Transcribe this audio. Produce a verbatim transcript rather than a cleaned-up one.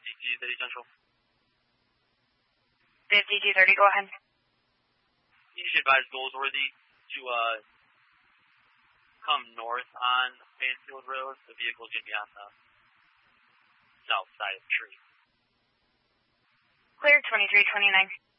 fifty-two thirty Central. fifty-two thirty, go ahead. You should advise Goldsworthy to uh, come north on Mansfield Road. The vehicle is going to be on the south side of the tree. Clear, twenty-three twenty-nine.